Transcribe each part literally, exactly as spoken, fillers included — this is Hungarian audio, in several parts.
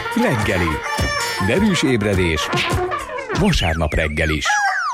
Reggeli. Derűs ébredés. Vasárnap reggel is.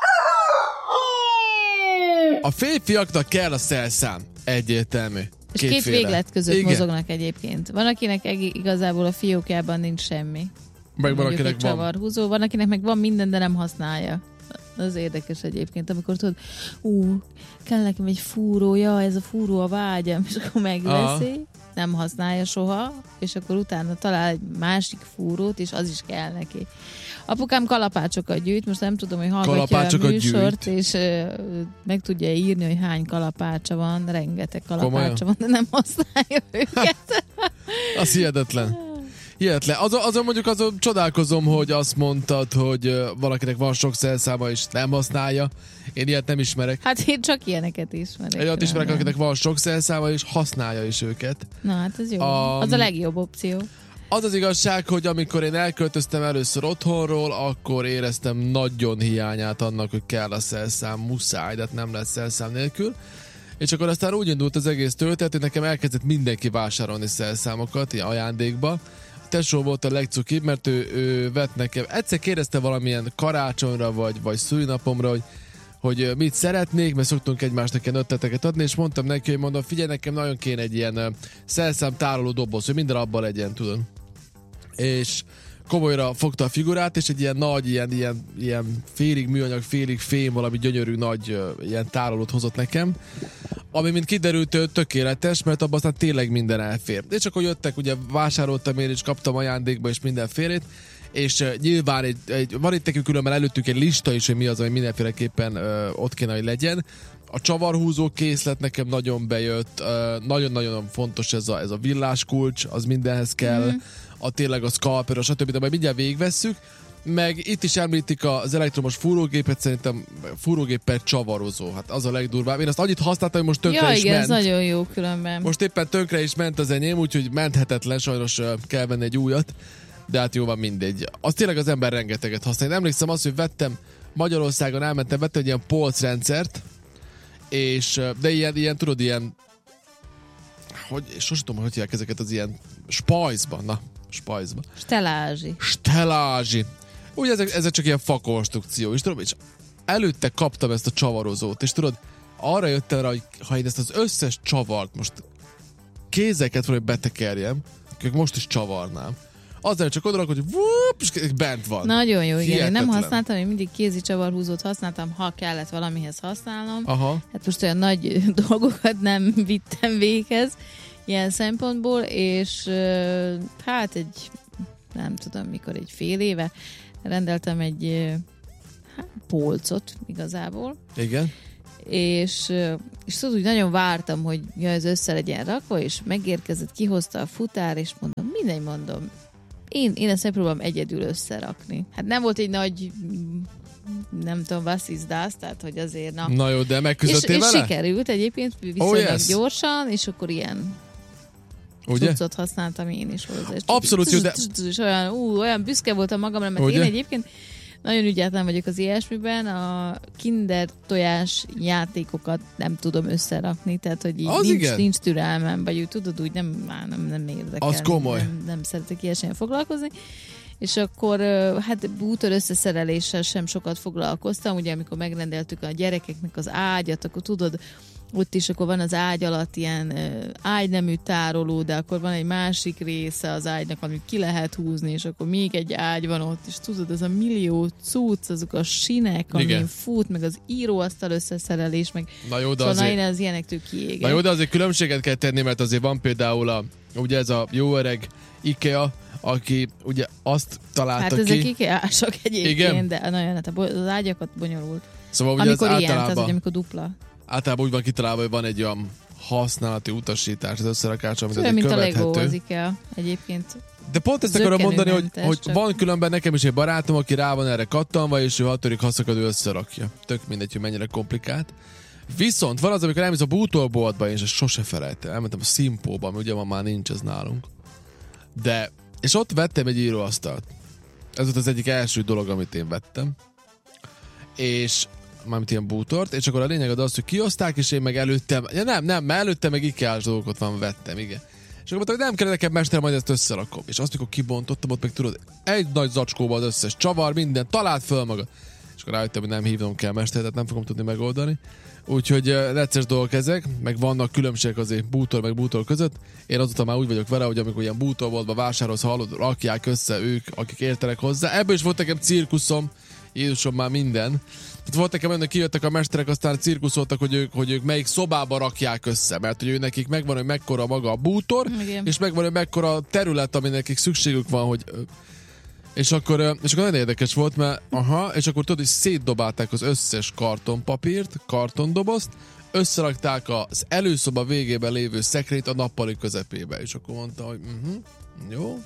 A férfiaknak kell a szelszám. Egyértelmű. És két véglet között Igen. mozognak egyébként. Van, akinek igazából a fiókjában nincs semmi. Meg van, akinek van. Csavarhúzó. Van, akinek meg van minden, de nem használja. Az érdekes egyébként, amikor tudod, ú, kell nekem egy fúró, ja, ez a fúró a vágyam, és akkor megveszi, Aha. nem használja soha, és akkor utána talál egy másik fúrót, és az is kell neki. Apukám kalapácsokat gyűjt, most nem tudom, hogy hallgatja a műsort, gyűjt. És uh, meg tudja írni, hogy hány kalapácsa van, rengeteg kalapácsa Komolyan? van, de nem használja őket. Az hihetetlen. Hihetetlen. Azon, azon mondjuk azon csodálkozom, hogy azt mondtad, hogy uh, valakinek van sok szelszáma, és nem használja. Én ilyet nem ismerek. Hát én csak ilyeneket ismerek. Én ismerek, akinek van sok szelszáma, és használja is őket. Na hát ez jó. Um, az a legjobb opció. Az az igazság, hogy amikor én elköltöztem először otthonról, akkor éreztem nagyon hiányát annak, hogy kell a szelszám, muszáj, de nem lesz szelszám nélkül. És akkor aztán úgy indult az egész történet, hogy nekem elkezdett mindenki vásárolni szelszámokat, ilyen ajándékba. A tesó volt a legcukibb, mert ő, ő vett nekem, egyszer kérdezte valamilyen karácsonyra, vagy, vagy szülinapomra, hogy, hogy mit szeretnék, mert szoktunk egymásnak ilyen ötleteket adni, és mondtam neki, hogy mondom, figyelj, nekem nagyon kéne egy ilyen szelszám tároló doboz, hogy minden abban legyen, tudod. És komolyra fogta a figurát, és egy ilyen nagy, ilyen, ilyen, ilyen félig műanyag, félig fém, valami gyönyörű nagy uh, ilyen tárolót hozott nekem, ami mint kiderült tökéletes, mert abban aztán tényleg minden elfér. És akkor jöttek, ugye vásároltam én, és kaptam ajándékba is mindenfélét, és uh, nyilván egy, egy, van itt nekünk különben előttük egy lista is, hogy mi az, ami mindenféleképpen uh, ott kéne, hogy legyen. A csavarhúzó készlet nekem nagyon bejött, uh, nagyon-nagyon fontos ez a, ez a villáskulcs, az mindenhez kell, mm. a tényleg a scalper, stb. De majd mindjárt végigvesszük. Meg itt is említik az elektromos fúrógépet, szerintem fúrógép per csavarozó. Hát az a legdurvább. Én azt annyit használtam, hogy most tönkre ja, is igen, ment. ez nagyon jó különben. Most éppen tönkre is ment az enyém, úgyhogy menthetetlen, sajnos uh, kell venni egy újat. De hát jó van, mindegy. Az tényleg az ember rengeteget használ. Én emlékszem azt, hogy vettem Magyarországon, elmentem, vettem egy ilyen polcrendszert, és, de ilyen, ilyen, tudod, ilyen hogy, sosem tudom, hogy hívják ezeket az ilyen spajzban, na, spajzban. Stelázsi. Stelázsi. Ugye ezek, ezek csak ilyen fakonstrukció, és tudom, és előtte kaptam ezt a csavarozót, és tudod, arra jöttem rá, hogy ha én ezt az összes csavart most kézeket valahogy betekerjem, akkor most is csavarnám. Azzal csak odarak, hogy vup, és bent van. Nagyon jó, igen. Én nem használtam, én mindig kézi csavarhúzót használtam, ha kellett valamihez használnom. Aha. Hát most olyan nagy dolgokat nem vittem véghez ilyen szempontból, és hát egy, nem tudom mikor, egy fél éve rendeltem egy hát, polcot igazából. Igen. És, és tudod, úgy nagyon vártam, hogy ja, ez össze legyen rakva, és megérkezett, kihozta a futár, és mondom, mindegy, mondom, Én, én ezt megpróbálom egyedül összerakni. Hát nem volt egy nagy, nem tudom, was is das, tehát hogy azért na. Na jó, de megküzdöttél és, vele? És sikerült egyébként viszonylag oh, yes. gyorsan, és akkor ilyen cuccot használtam én is hozzá. Abszolút jó, de... És olyan, ú, olyan büszke voltam magamra, mert Ugye? én egyébként nagyon ügyetlen vagyok az ilyesmiben, a Kinder tojás játékokat nem tudom összerakni, tehát hogy így nincs, nincs türelmem, vagy úgy, tudod, úgy nem, már nem, nem érdekel. Az komoly. Nem, nem szeretek ilyesmilyen foglalkozni. És akkor hát bútor összeszereléssel sem sokat foglalkoztam, ugye amikor megrendeltük a gyerekeknek az ágyat, akkor tudod, ott is akkor van az ágy alatt ilyen uh, ágynemű tároló, de akkor van egy másik része az ágynak, amit ki lehet húzni, és akkor még egy ágy van ott, és tudod, ez a millió cucc, azok a sinek, amin fut, meg az íróasztal összeszerelés, meg na jó, de szóval azért... na, én az ilyenektől kiégek. Na jó, de azért különbséget kell tenni, mert azért van például a, ugye ez a jó öreg IKEA, aki ugye azt találta hát ki... Hát ezek IKEA-sok egyébként, igen? de nagyon, hát az ágyakat bonyolult. Szóval ugye amikor az ilyen, általában... tehát amikor dupla. Általában úgy van kitalálva, hogy van egy olyan használati utasítás, az összerakás, amit olyan, mint követhető. a Lego az IKEA egyébként. De pont ezt akarom mondani, hogy, hogy csak... van különben nekem is egy barátom, aki rá van erre kattanva, és ő hatodik haszakadó összerakja. Tök mindegy, hogy mennyire komplikált. Viszont van az, amikor elmész a bútorboltba, és sose felejtem. Elmentem a Simpóba, ami ugye ma már nincs ez nálunk. De, és ott vettem egy íróasztalt. Ez volt az egyik első dolog, amit én vettem. És mármint ilyen bútort, és akkor a lényeg az, hogy kioszták, és én meg előttem, ja nem, nem, mert előttem meg ikea-s dolgokat van vettem, igen. És akkor mondtam, hogy nem kell nekem mester, majd ezt összerakom. És azt, amikor kibontottam, ott meg tudod, egy nagy zacskóba az összes csavar, minden, talált föl maga. És akkor rájöttem, hogy nem hívnom kell mester, tehát nem fogom tudni megoldani. Úgyhogy necces dolgok ezek, meg vannak különbségek azért bútor meg bútor között. Én azóta már úgy vagyok vele, hogy amikor ilyen bútorboltba vásárolsz, hallod, rakják össze ők, akik értenek hozzá. Ebből is volt nekem cirkuszom, Jézusom, már minden. Tehát volt nekem önnek, kijöttek a mesterek, aztán cirkuszoltak, hogy ők, hogy ők melyik szobába rakják össze, mert hogy ő nekik megvan, hogy mekkora maga a bútor, igen. És megvan, hogy mekkora terület, ami nekik szükségük van, hogy... És akkor, és akkor nagyon érdekes volt, mert aha, és akkor tudod, hogy szétdobálták az összes kartonpapírt, kartondobozt, összerakták az előszoba végében lévő szekrényt a nappali közepébe, és akkor mondta, hogy uh-huh, jó.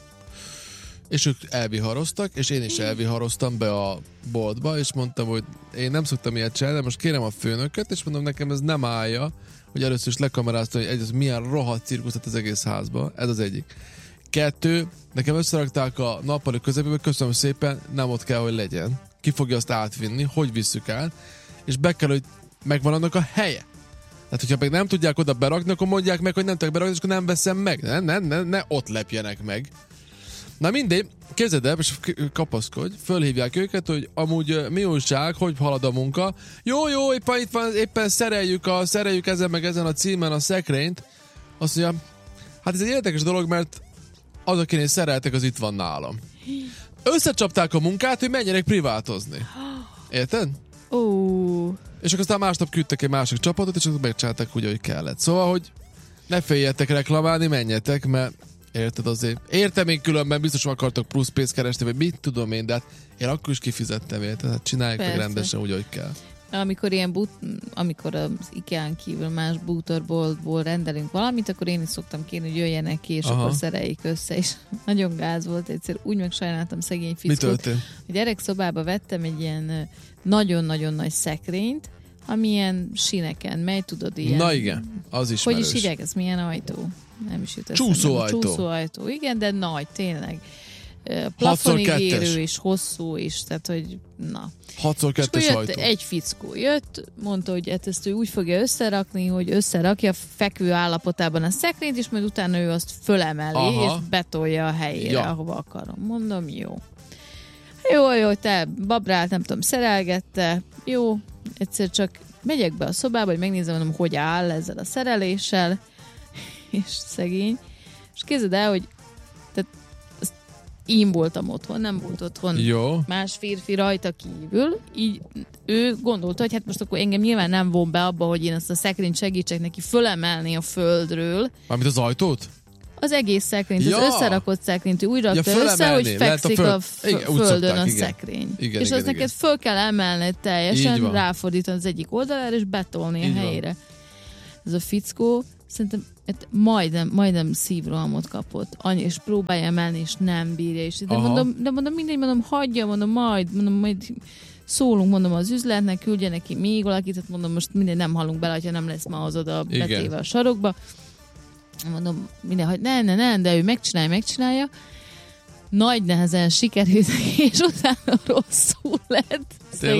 És ők elviharoztak, és én is elviharoztam be a boltba, és mondtam, hogy én nem szoktam ilyet csinálni, de most kérem a főnököt, és mondom, nekem ez nem állja, hogy először is lekameráztam, hogy egy, az milyen rohadt cirkuszat az egész házba, ez az egyik. Kettő, nekem összerakták a nappali közepébe, köszönöm szépen, nem ott kell, hogy legyen. Ki fogja azt átvinni, hogy visszük el, és be kell, hogy megvan annak a helye. Tehát, hogyha meg nem tudják oda berakni, akkor mondják meg, hogy nem tudják berakni, és akkor nem veszem meg. Ne, ne, ne, ne ott lepjenek meg. Na mindegy, képzeld el, és kapaszkodj, fölhívják őket, hogy amúgy mi újság, hogy halad a munka. Jó, jó, éppen itt van, éppen szereljük, a, szereljük ezen meg ezen a címen a szekrényt. Azt mondja, hát ez egy érdekes dolog, mert az, akinél szereltek, az itt van nálam. Összecsapták a munkát, hogy menjenek privátozni. Érted? Ó. Uh. És akkor aztán másnap küldtek egy másik csapatot, és akkor megcsinálták úgy, ahogy kellett. Szóval, hogy ne féljetek reklamálni, menjetek, mert érted azért. Értem, én különben biztos akartok plusz pénzt keresni, vagy mit tudom én, de hát én akkor is kifizettem, érted? Hát csinálják meg rendesen úgy, ahogy kell. Amikor ilyen but, amikor az IKEA-n kívül más bútorboltból rendelünk valamit, akkor én is szoktam kérni, hogy jöjjenek ki, és aha. akkor szereljék össze, és nagyon gáz volt egyszer. Úgy megsajnáltam szegény fickót. A gyerekszobába vettem egy ilyen nagyon-nagyon nagy szekrényt, ami ilyen sineken megy, tudod, ilyen... Na igen, az ismerős. Hogy is hívják, ez milyen ajtó? Nem is jut eszembe. Csúszóajtó. Csúszóajtó, igen, de nagy, tényleg. Plafonig érő és hosszú is, tehát hogy na. hatszor kettes ajtó. Egy fickó jött, mondta, hogy ezt ő úgy fogja összerakni, hogy összerakja fekvő állapotában a szekrényt, és majd utána ő azt fölemeli, aha. és betolja a helyére, ja. ahova akarom. Mondom, jó. Jó, jó, te babrált, nem tudom, szerelgette, jó, egyszer csak megyek be a szobába, hogy megnézem, mondom, hogy áll ezzel a szereléssel, és szegény, és képzeld el, hogy én voltam otthon, nem volt otthon jó. Más férfi rajta kívül, így ő gondolta, hogy hát most akkor engem nyilván nem von be abba, hogy én ezt a szekrényt segítsek neki fölemelni a földről. Mármint az ajtót? Az egész szekrényt, ja. az összerakott szekrényt, ő úgy rakta ja, össze, hogy fekszik a, föl... a f- földön szokták, a igen. szekrény. Igen, és igen, azt igen. neked föl kell emelned teljesen, ráfordítani az egyik oldalára, és betolni így a helyére. Van. Ez a fickó szerintem majdnem, majdnem szívrohamot kapott. Annyi, és próbálja emelni, és nem bírja. És de, mondom, de mondom, mindegy, mondom, hagyja, mondom, majd, mondom, majd szólunk, mondom, az üzletnek, küldje neki még valakit, tehát mondom, most mindegy, nem hallunk bele, ha nem lesz ma az oda betéve a sarokba. Mondom, minden, hogy ne, ne, ne, de ő megcsinálja, megcsinálja. Nagy nehezen sikerült, és utána rosszul lett.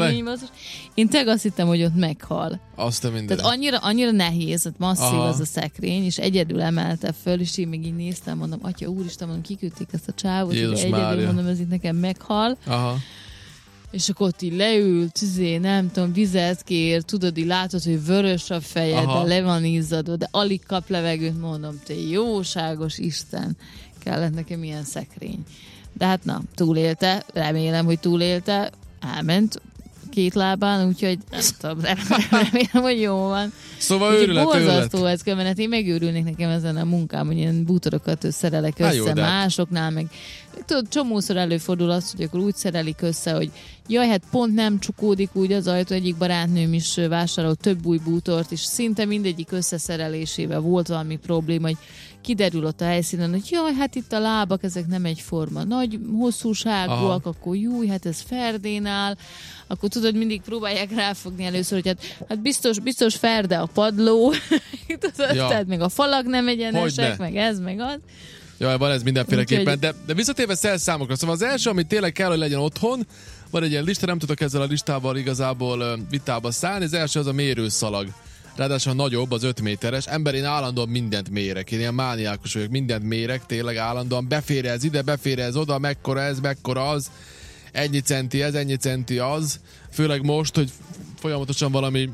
Én tényleg azt hittem, hogy ott meghal. Azt a minden. Tehát annyira, annyira nehéz, masszív aha. az a szekrény, és egyedül emelte föl, és én még így néztem, mondom, atya úristen, mondom, kiküldték ezt a csávot, hogy egyedül, Mária. Mondom, ez itt nekem meghal. Aha. És akkor ott így leült, izé, nem tudom, vizet kér, tudod, így látod, hogy vörös a feje, aha. de le van izzadva, de alig kap levegőt, mondom, te jóságos Isten, kellett nekem ilyen szekrény. De hát na, túlélte, remélem, hogy túlélte, elment két lábán, úgyhogy nem tudom, remélem, hogy jó van. Szóval őrület, borzasztó ez kell, mert én megőrülnék nekem ezen a munkám, hogy ilyen bútorokat szerelek össze jó, másoknál, meg tudod, csomószor előfordul az, hogy akkor úgy szerelik össze, hogy jaj, hát pont nem csukódik úgy az ajtó, egyik barátnőm is vásárolt több új bútort, és szinte mindegyik összeszerelésével volt valami probléma, hogy kiderül ott a helyszínen, hogy jaj, hát itt a lábak, ezek nem egyforma nagy hosszúságúak, akkor júj, hát ez ferdénál, akkor tudod, mindig próbálják ráfogni először, hogy hát, hát biztos, biztos ferde a padló, tudod, ja. tehát meg a falak nem egyenesek, meg ez, meg az. Jaj, van ez mindenféleképpen, de, de visszatérve szerszámokra, szóval az első, amit tényleg kell, hogy legyen otthon, van egy ilyen lista, nem tudok ezzel a listával igazából vitába szállni, az első az a mérőszalag. ráadásul nagyobb, az öt méteres. Ember, én állandóan mindent mérek, én ilyen mániákus vagyok, mindent mérek, tényleg állandóan, befér ez ide, befér ez oda, mekkora ez, mekkora az, ennyi centi ez, ennyi centi az, főleg most, hogy folyamatosan valami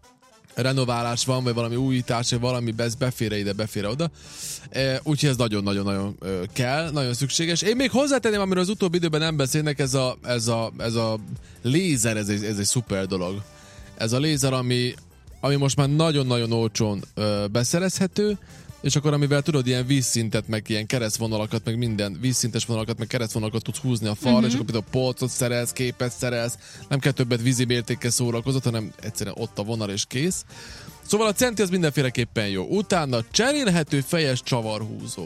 renoválás van, vagy valami újítás, vagy valami befér ide, befér oda. E, úgyhogy ez nagyon-nagyon-nagyon kell, nagyon szükséges. Én még hozzátenném, amiről az utóbbi időben nem beszélnek, ez a, ez a, ez a lézer, ez egy, ez egy szuper dolog. Ez a lézer, ami, ami most már nagyon-nagyon olcsón ö, beszerezhető, és akkor amivel tudod, ilyen vízszintet, meg ilyen keresztvonalakat, meg minden vízszintes vonalakat, meg keresztvonalakat tudsz húzni a falra, uh-huh. és akkor például polcot szerelsz, képet szerelsz, nem kell többet vízimértékkel szórakozott, hanem egyszerűen ott a vonal és kész. Szóval a centi az mindenféleképpen jó. Utána cserélhető fejes csavarhúzó.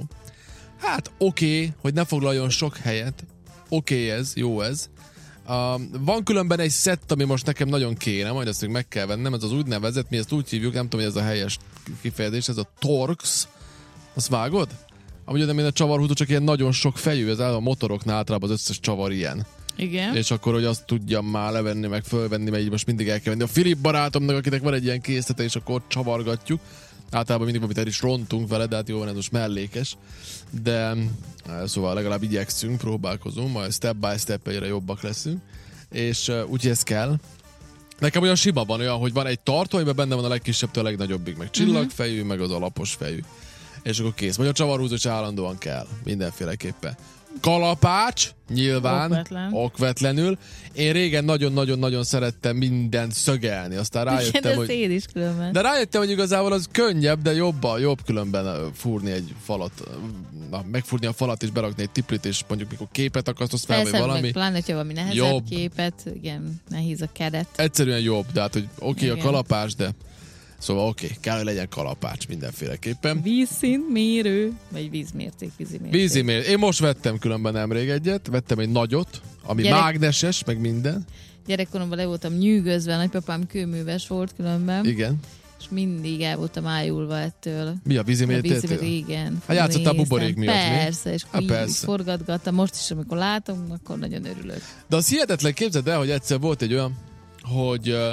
Hát oké, okay, hogy ne foglaljon sok helyet. Oké okay ez, jó ez. Uh, van különben egy szett, ami most nekem nagyon kéne, majd ezt még meg kell vennem, ez az úgynevezett, mi ezt úgy hívjuk, nem tudom, hogy ez a helyes kifejezés, ez a Torx. Azt vágod? Amúgy nem én a csavarhúzó, csak ilyen nagyon sok fejű, ez a motoroknál általában az összes csavar ilyen. Igen. És akkor, hogy azt tudjam már levenni, meg fölvenni, mert így most mindig el kell venni. A Filip barátomnak, akinek van egy ilyen készlete, és akkor csavargatjuk. Általában mindig valamit el is rontunk vele, de hát jó van, ez most mellékes. De szóval legalább igyekszünk, próbálkozunk, majd step by step egyre jobbak leszünk. És uh, úgyhogy ez kell. Nekem olyan sima van, olyan, hogy van egy tartó, amiben benne van a legkisebbtől a legnagyobbik, meg csillagfejű, meg az alapos fejű. És akkor kész. Vagy a csavarhúzó is állandóan kell. Mindenféleképpen. Kalapács, nyilván, okvetlen. okvetlenül. Én régen nagyon-nagyon-nagyon szerettem mindent szögelni, aztán rájöttem, igen, hogy... én is különben. De rájöttem, hogy igazából az könnyebb, de jobb, jobb különben fúrni egy falat, na, megfúrni a falat és berakni egy tiplit, és mondjuk mikor képet akasztasz fel, vagy valami. Meg pláne, hogyha valami nehezebb jobb. Képet, igen, nehéz a keret. Egyszerűen jobb, de hát, hogy oké, okay, a kalapács, de szóval oké, okay, kell, hogy legyen kalapács mindenféleképpen. Vízszint mérő, vagy vízmérték, vízimérték. Vízimérték. Én most vettem különben nemrég egyet, vettem egy nagyot, ami Gyerek... mágneses, meg minden. Gyerekkoromban le voltam nyűgözve, nagypapám kőműves volt különben. Igen. És mindig el voltam ájulva ettől. Mi a vízimérték? Igen. Hát játszottál buborék miatt, persze, és hát így persze. forgatgattam. Most is, amikor látom, akkor nagyon örülök. De az hihetetlen, képzeld el, hogy egyszer volt egy olyan, hogy uh,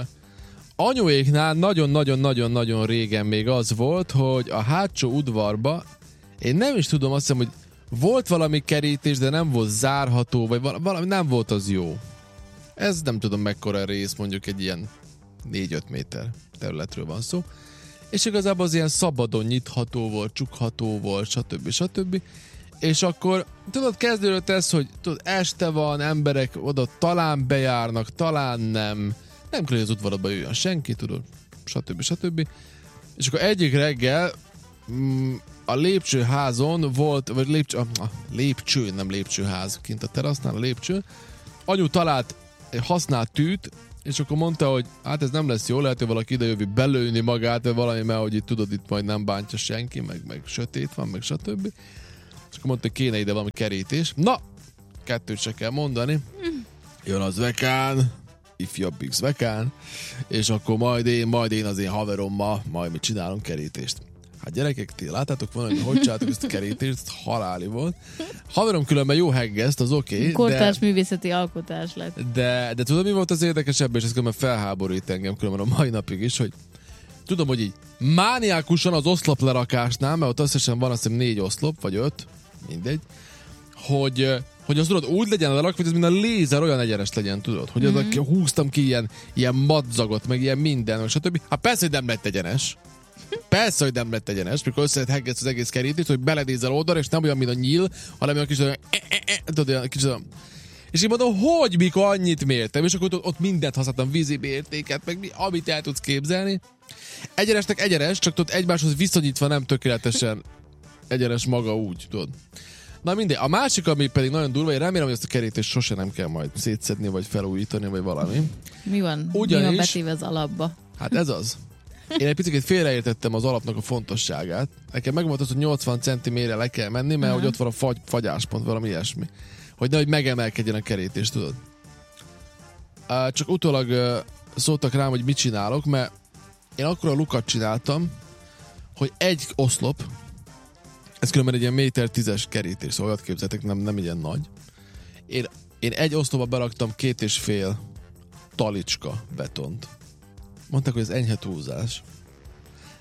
anyuéknál nagyon-nagyon-nagyon-nagyon régen még az volt, hogy a hátsó udvarba, én nem is tudom, azt hiszem, hogy volt valami kerítés, de nem volt zárható, vagy valami, nem volt az jó. Ez nem tudom mekkora rész, mondjuk egy ilyen négy-öt méter területről van szó. És igazából az ilyen szabadon nyitható volt, csukható volt, stb. stb. És akkor, tudod, kezdődött ez, hogy tudod, este van, emberek oda talán bejárnak, talán nem, nem kell, hogy az udvarodba jöjjön senki, tudod, stb. stb. És akkor egyik reggel mm, a lépcsőházon volt, vagy lépcső, a lépcső, nem lépcsőház, kint a terasznál a lépcső, anyu talált egy használt tűt, és akkor mondta, hogy hát ez nem lesz jó, lehet, hogy valaki ide jövi belőni magát, vagy valami, mert hogy itt tudod, itt majd nem bántja senki, meg, meg sötét van, meg stb. És akkor mondta, hogy kéne ide valami kerítés. Na, kettőt se kell mondani. Jön az vekán, ifjabbik vekán, és akkor majd én, majd én az én haverommal, majd mi csinálunk kerítést. Hát gyerekek, ti láttátok volna, hogy hogy csináltuk ezt a kerítést, ez haláli volt. Haverom különben jó heggeszt, az oké. Okay, kortárs de, művészeti alkotás lett. De, de tudod, mi volt az érdekesebb, és ez különben felháborít engem különben a mai napig is, hogy tudom, hogy így mániákusan az oszloplerakásnál, mert ott összesen van azt hiszem négy oszlop, vagy öt, mindegy, hogy, hogy az tudod, úgy legyen lerakva, hogy ez mind a lézer olyan egyenes legyen, tudod, hogy mm-hmm. az, húztam ki ilyen, ilyen madzagot, meg ilyen minden, meg stb. Hát persze, hogy nem lett egyenes. Persze, hogy nem lett egyenes, mikor össze heggetsz az egész kerítést, hogy beledézel oldalra, és nem olyan, mint a nyíl, hanem olyan kis olyan, e, e, e, tudod, olyan kis olyan. És én mondom, hogy mikor annyit mértem, és akkor ott, ott mindent használtam, vízimértéket, meg mi, amit el tudsz képzelni. Egyenesnek egyenes, csak tudod, egymáshoz viszonyítva nem tökéletesen egyenes maga úgy, tudod. Na mindegy. A másik, ami pedig nagyon durva, én remélem, hogy ezt a kerítést sose nem kell majd szétszedni, vagy felújítani, vagy valami. Mi van? Ugyanis, mi van betéve az alapba? Hát ez az. Én egy picit félreértettem az alapnak a fontosságát. Nekem megmondott az, hogy nyolcvan centiméterre le kell menni, mert uh-huh. hogy ott van a fagy, fagyáspont, valami ilyesmi. Hogy nehogy megemelkedjen a kerítés, tudod. Uh, csak utólag uh, szóltak rám, hogy mit csinálok, mert én akkor a lukat csináltam, hogy egy oszlop, ez különben egy ilyen méter tízes kerítés, szóval olyat képzeltek, nem, nem ilyen nagy. Én, én egy oszlopba beraktam két és fél talicska betont. Mondták, hogy ez enyhe túlzás.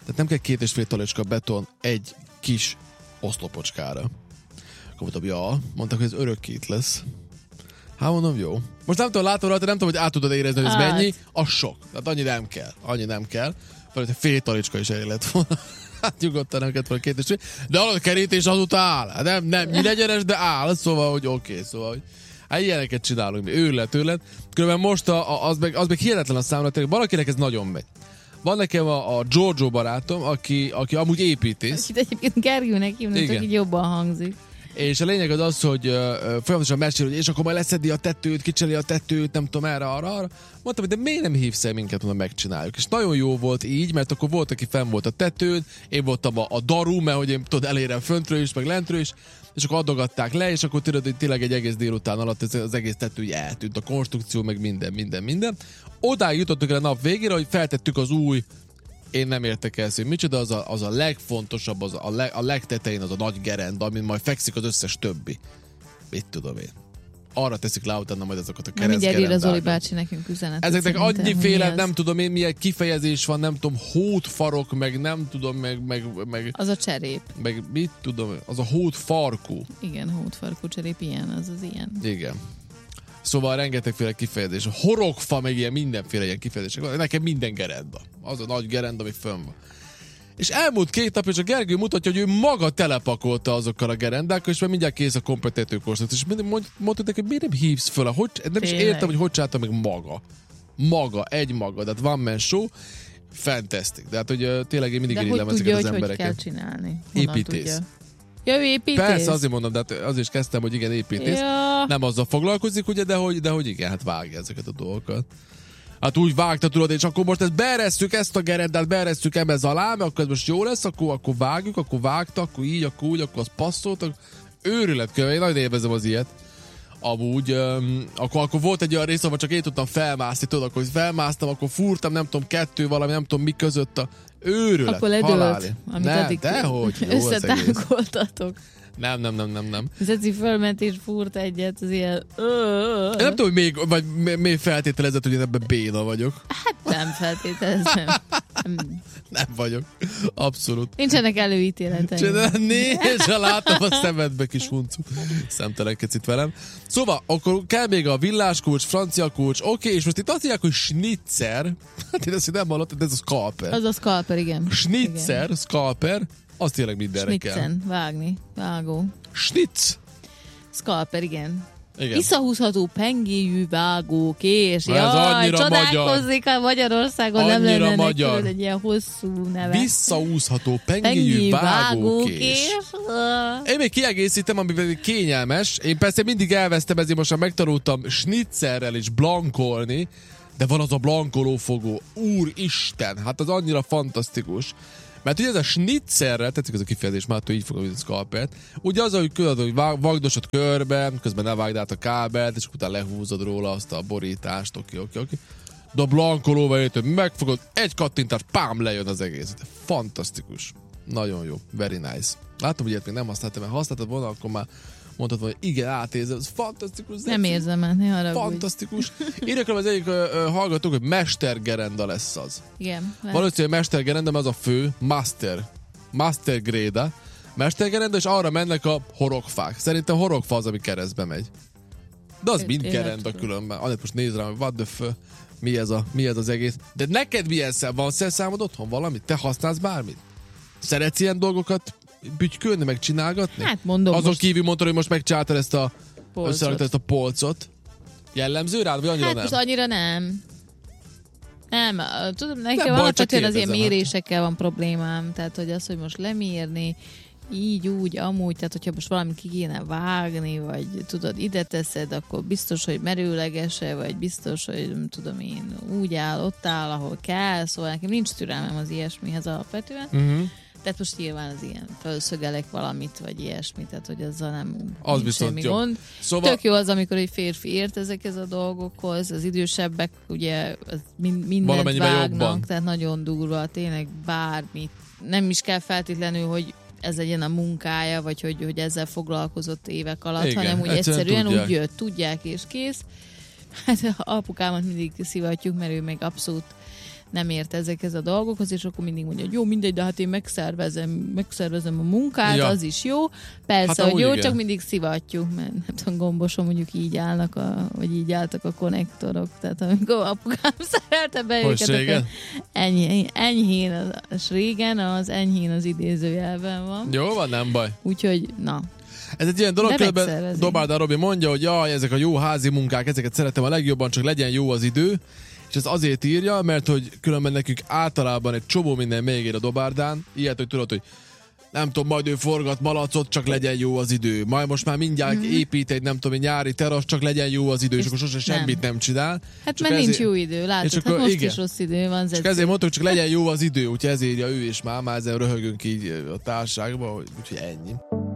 Tehát nem kell két és fél talicska beton egy kis oszlopocskára. Akkor mondtam, ja, mondták, hogy ez örökké itt lesz. Hát mondom, jó. Most nem tudom, látom rajta, nem tudom, hogy át tudod érezni, hogy ez hát. mennyi. Az sok. Tehát annyi nem kell. Annyi nem kell. Valahogy fél talicska is elég lett volna. Hát nyugodtan nem kellett volna két és fél. De a kerítés azóta áll. Hát nem, nem nyílegyenes, de áll. Szóval, hogy oké. Okay, szóval, hogy hát ilyeneket csinálunk mi. Őrület, őrület. Különben most a, a, az, meg, az meg hihetetlen a számra. Valakinek ez nagyon megy. Van nekem a, a Giorgio barátom, aki, aki amúgy építész. Akit egyébként Gergőnek hívnak, csak így jobban hangzik. És a lényeg az az, hogy uh, folyamatosan mesél, hogy és akkor majd leszedi a tetőt, kicseli a tetőt, nem tudom, erre, arra, arra. Mondtam, hogy de miért nem hívsz el minket, mondom, megcsináljuk. És nagyon jó volt így, mert akkor volt, aki fenn volt a tetőn, én voltam a, a daru, mert hogy én tudod, elérem föntről is, meg lentről is, és akkor adogatták le, és akkor tudod, hogy tényleg egy egész délután alatt ez, az egész tető így eltűnt, a konstrukció, meg minden, minden, minden. Odáig jutottuk el a nap végére, hogy feltettük az új, én nem értek el, hogy micsoda, az a, az a legfontosabb, az a, leg, a legtetején az a nagy gerenda, amin majd fekszik az összes többi. Mit tudom én. Arra teszik le utána majd azokat a keresztgerendákat. Mindjárt ír az Oli bácsi nekünk üzenetet. Ezeknek annyiféle, nem tudom én, milyen kifejezés van, nem tudom, hótfarok, meg nem tudom, meg... meg, meg az a cserép. Meg mit tudom, az a hótfarkú. Igen, hótfarkú cserép, ilyen, az az ilyen. Igen. Szóval rengetegféle kifejezés. Horogfa, meg ilyen mindenféle ilyen kifejezések van. Nekem minden gerenda. Az a nagy gerenda, ami fönn van. És elmúlt két nap, és a Gergő mutatja, hogy ő maga telepakolta azokkal a gerendákkal, és már mindjárt kész a kompletetőkorszak. És mondta neki, hogy miért nem hívsz föl? Hogy, nem Tényleg. is értem, hogy hogy csinálta meg maga. Maga, egy maga. Tehát one man show. Fantastic. De hát, hogy uh, tényleg én mindig irigylem ezeket az embereket. De hogy tudja, hogy kell csinálni? Építész. Ja, ő építész. Persze, azért mondom, de hát azért is kezdtem, hogy igen, építész. Ja. Nem azzal foglalkozik, ugye, de hogy, de hogy igen, hát vágja ezeket a dolgokat. Hát úgy vágta, tudod, és akkor most ezt beeresszük, ezt a gerendát beeresszük emez alá, mert akkor ez most jó lesz, akkor, akkor vágjuk, akkor vágta, akkor így, akkor úgy, akkor az passzolt. Akkor... Őrület kell, én nagyon élvezem az ilyet. Amúgy, um, akkor, akkor volt egy olyan rész, ahol csak én tudtam felmászni, tudod, akkor felmásztam, akkor fúrtam, nem tudom, kettő valami, nem tudom mi között a őrület. Akkor ledőlt, amit ne, addig dehogy, összetánkoltatok. Nem, nem, nem, nem, nem. Zeci fölment és fúrt egyet, az ilyen... Én nem tudom, hogy még, vagy még feltételezett, hogy én ebben béna vagyok. Hát nem feltételezem. Nem. Nem vagyok. Abszolút. Nincsenek előítéleteim. Nézd, látom a szemedbe, kis huncu. Szemtelenkedsz itt velem. Szóval, akkor kell még a villáskulcs, francia kulcs, oké, okay, és most itt azt mondják, hogy schnitzer. Hát én ezt nem hallottam, de ez a scalper. Az a scalper, igen. Schnitzer, igen. Scalper, az tényleg mindenre kell. Schnitzen, vágni, vágó. Schnitz. Scalper, igen. Igen. Visszahúzható pengéjű vágókés. Jaj, csodálkozik, a Magyarországon annyira nem lenne magyar. neki egy ilyen hosszú neve. Visszahúzható pengéjű vágókés. vágókés. Én még kiegészítem, ami pedig kényelmes. Én persze mindig elvesztem, ezért most már megtanultam schnitzerrel is blankolni, de van az a blankolófogó. Úristen, hát az annyira fantasztikus. Mert ugye ez a schnitzerrel, tetszik ez a kifejezés, már így fogom, hogy a scalpert, ugye az, hogy különböző, hogy vagdosod körbe, közben ne vágd át a kábelt, és utána lehúzod róla azt a borítást, oké, oké, oké. De a blankolóval érted, megfogod, egy kattintás, pám, lejön az egész. Fantasztikus. Nagyon jó. Very nice. Látom, hogy ilyet még nem használtam, mert használtad volna, akkor már mondtad, hogy igen, átérzem, ez fantasztikus. Nem érzem el, ne haragudj. Fantasztikus. Írjak az egyik uh, hallgatók, hogy mestergerenda lesz az. Igen. Valószínűleg mestergerenda, mert az a fő, master. Master grade. Mestergerenda, és arra mennek a horogfák. Szerintem horogfa az, ami keresztbe megy. De az mind gerenda különben. Annét most nézd rám, hogy what the fuck, mi ez, a, mi ez az egész. De neked milyen szem? Van szerszámod otthon valamit? Te használsz bármit? Szeretsz ilyen dolgokat bütykölni, meg csinálgatni? Hát mondom. Azon most... kívül mondtad, hogy most megcsináltad ezt a polcot. ezt a polcot. Jellemző rád, vagy annyira hát nem? Hát most annyira nem. Nem, tudom, nekem nem baj, alapvetően az ilyen mérésekkel van problémám. Tehát, hogy az, hogy most lemérni, így, úgy, amúgy, tehát hogyha most valami ki kéne vágni, vagy tudod, ide teszed, akkor biztos, hogy merőlegese, vagy biztos, hogy nem tudom én, úgy áll, ott áll, ahol kell, szóval nekem nincs türelmem az ilyesmihez alapvetően. Uh-huh. Tehát most nyilván az ilyen felszögelek valamit, vagy ilyesmit, tehát hogy azzal nem az nincs semmi jó. Gond. Szóval... Tök jó az, amikor egy férfi ért ezekhez a dolgokhoz, az idősebbek ugye az mindent vágnak, jobban. Tehát nagyon durva, tényleg bármit. Nem is kell feltétlenül, hogy ez legyen a munkája, vagy hogy, hogy ezzel foglalkozott évek alatt, igen, hanem úgy egyszerűen tudják. Úgy jött, tudják és kész. Hát apukámat mindig szivatjuk, mert ő még abszolút nem ért ezekhez a dolgokhoz, és akkor mindig mondja, hogy jó, mindegy, de hát én megszervezem, megszervezem a munkát, ja. az is jó. Persze, hát, hogy jó, igen. csak mindig szivatjuk, mert nem tudom, gomboson mondjuk így állnak, a, vagy így álltak a konnektorok. Tehát amikor apukám szerelte be őket, akkor enyhén, enyhén az, régen, az enyhén az idézőjelben van. Jó van, nem baj. Úgyhogy, na. Ez egy ilyen dolog, közben Dobálda Robi mondja, hogy jaj, ezek a jó házi munkák, ezeket szeretem a legjobban, csak legyen jó az idő. És ez azért írja, mert hogy különben nekünk általában egy csomó minden még ér a Dobárdán. Ilyet, hogy tudod, hogy nem tudom, majd ő forgat malacot, csak legyen jó az idő. Majd most már mindjárt mm-hmm. épít egy nem tudom, egy nyári terasz, csak legyen jó az idő, és, és akkor sosem nem. semmit nem csinál. Hát csak mert ezért... nincs jó idő, látod, hát akkor, most igen. is rossz idő van. Csak ezért mondtuk, csak legyen jó az idő, úgyhogy ezért írja ő és már, már ezzel röhögünk így a társaságban, úgyhogy ennyi.